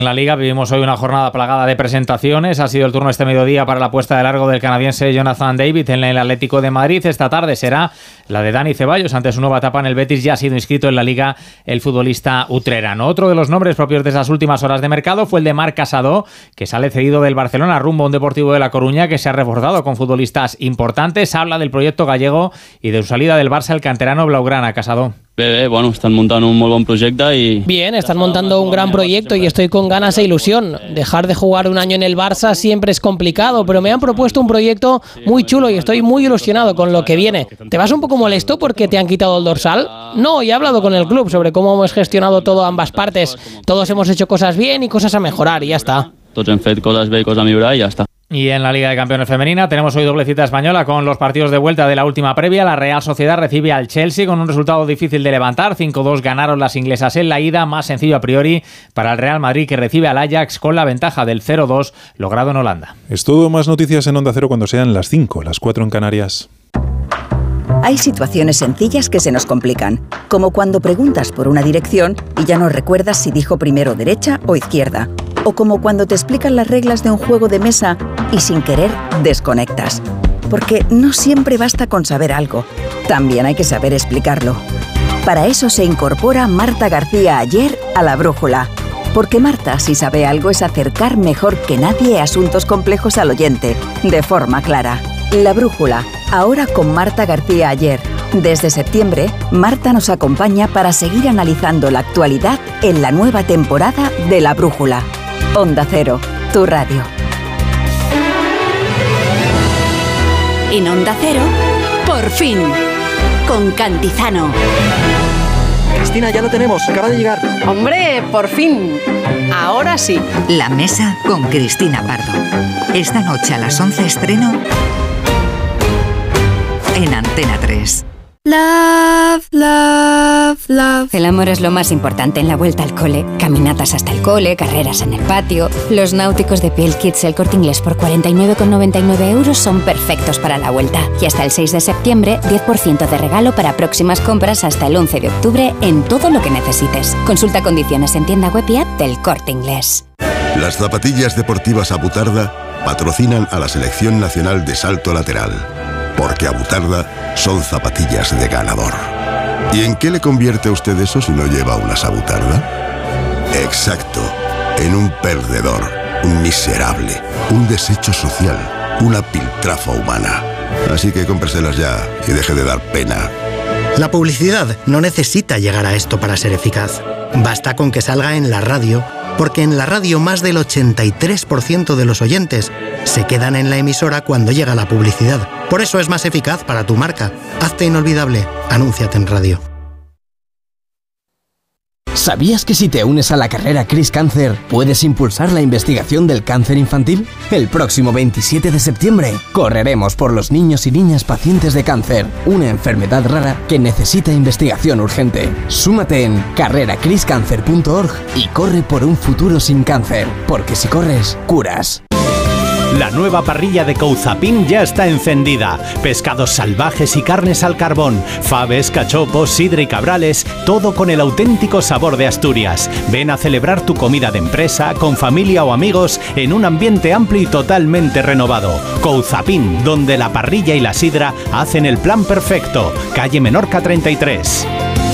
En la Liga vivimos hoy una jornada plagada de presentaciones. Ha sido el turno este mediodía para la puesta de largo del canadiense Jonathan David en el Atlético de Madrid. Esta tarde será la de Dani Ceballos. Ante su nueva etapa en el Betis ya ha sido inscrito en la Liga el futbolista utrerano. Otro de los nombres propios de esas últimas horas de mercado fue el de Marc Casado, que sale cedido del Barcelona rumbo a un Deportivo de La Coruña que se ha reforzado con futbolistas importantes. Habla del proyecto gallego y de su salida del Barça el canterano blaugrana. Casado. Bueno, están montando un muy buen proyecto y... Bien, están montando un gran proyecto y estoy con ganas e ilusión. Dejar de jugar un año en el Barça siempre es complicado, pero me han propuesto un proyecto muy chulo y estoy muy ilusionado con lo que viene. ¿Te vas un poco molesto porque te han quitado el dorsal? No, y he hablado con el club sobre cómo hemos gestionado todo a ambas partes. Todos hemos hecho cosas bien y cosas a mejorar y ya está. Tots hem fet coses bé i coses a millorar i ja està. Y en la Liga de Campeones femenina tenemos hoy doble cita española con los partidos de vuelta de la última previa. La Real Sociedad recibe al Chelsea con un resultado difícil de levantar. 5-2 ganaron las inglesas en la ida, más sencillo a priori para el Real Madrid, que recibe al Ajax con la ventaja del 0-2 logrado en Holanda. Es todo, más noticias en Onda Cero cuando sean las 5, las 4 en Canarias. Hay situaciones sencillas que se nos complican, como cuando preguntas por una dirección y ya no recuerdas si dijo primero derecha o izquierda, o como cuando te explican las reglas de un juego de mesa y sin querer desconectas. Porque no siempre basta con saber algo, también hay que saber explicarlo. Para eso se incorpora Marta García Ayer a La Brújula. Porque Marta, si sabe algo, es acercar mejor que nadie asuntos complejos al oyente, de forma clara. La Brújula, ahora con Marta García Ayer. Desde septiembre, Marta nos acompaña para seguir analizando la actualidad en la nueva temporada de La Brújula. Onda Cero, tu radio. En Onda Cero, por fin, con Cantizano. Cristina, ya lo tenemos, acaba de llegar. ¡Hombre, por fin! Ahora sí. La mesa con Cristina Pardo. Esta noche a las 11 estreno en Antena 3. Love, love, love. El amor es lo más importante en la vuelta al cole. Caminatas hasta el cole, carreras en el patio. Los náuticos de Piel Kids El Corte Inglés por 49,99 € son perfectos para la vuelta. Y hasta el 6 de septiembre, 10% de regalo para próximas compras hasta el 11 de octubre en todo lo que necesites. Consulta condiciones en tienda web y app del Corte Inglés. Las zapatillas deportivas Abutarda patrocinan a la Selección Nacional de Salto Lateral. Porque Abutarda son zapatillas de ganador. ¿Y en qué le convierte a usted eso si no lleva unas Abutarda? Exacto, en un perdedor, un miserable, un desecho social, una piltrafa humana. Así que cómpreselas ya y deje de dar pena. La publicidad no necesita llegar a esto para ser eficaz. Basta con que salga en la radio, porque en la radio más del 83% de los oyentes se quedan en la emisora cuando llega la publicidad. Por eso es más eficaz para tu marca. Hazte inolvidable. Anúnciate en radio. ¿Sabías que si te unes a la carrera Cris Cáncer puedes impulsar la investigación del cáncer infantil? El próximo 27 de septiembre correremos por los niños y niñas pacientes de cáncer, una enfermedad rara que necesita investigación urgente. Súmate en carreracriscancer.org y corre por un futuro sin cáncer, porque si corres, curas. La nueva parrilla de Couzapin ya está encendida. Pescados salvajes y carnes al carbón, faves, cachopos, sidra y cabrales, todo con el auténtico sabor de Asturias. Ven a celebrar tu comida de empresa, con familia o amigos, en un ambiente amplio y totalmente renovado. Couzapin, donde la parrilla y la sidra hacen el plan perfecto. Calle Menorca 33.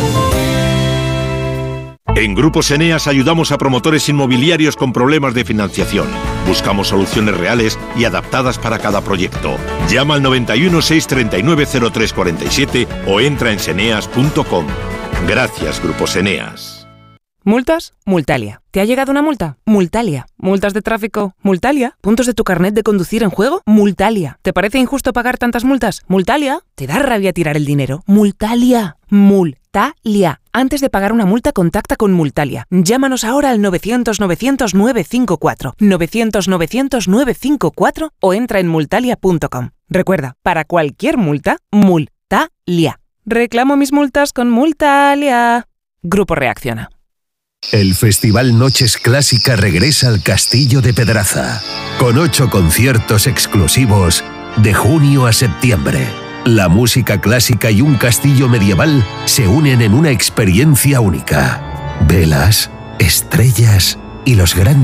En Grupos Eneas ayudamos a promotores inmobiliarios con problemas de financiación. Buscamos soluciones reales y adaptadas para cada proyecto. Llama al 91 639 0347 o entra en seneas.com. Gracias, Grupos Eneas. ¿Multas? Multalia. ¿Te ha llegado una multa? Multalia. ¿Multas de tráfico? Multalia. ¿Puntos de tu carnet de conducir en juego? Multalia. ¿Te parece injusto pagar tantas multas? Multalia. ¿Te da rabia tirar el dinero? Multalia. Multalia. Antes de pagar una multa, contacta con Multalia. Llámanos ahora al 900-900-954. 900-900-954 o entra en multalia.com. Recuerda, para cualquier multa, Multalia. Reclamo mis multas con Multalia. Grupo Reacciona. El Festival Noches Clásica regresa al Castillo de Pedraza, con 8 conciertos exclusivos de junio a septiembre. La música clásica y un castillo medieval se unen en una experiencia única. Velas, estrellas y los grandes